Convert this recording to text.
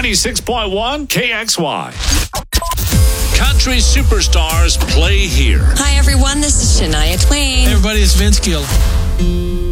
96.1 KXY. Country superstars play here. Hi, everyone. This is Shania Twain. Hey, everybody, it's Vince Gill.